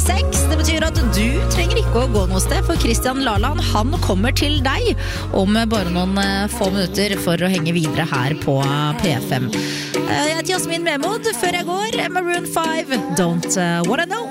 6. Det betyr at du trenger ikke å gå noe sted, for Christian Laland, han kommer til deg om bare noen få minutter for å henge videre her på P5. Jeg heter Jasmin Memod. Før jeg går, Maroon 5, Don't Wanna Know.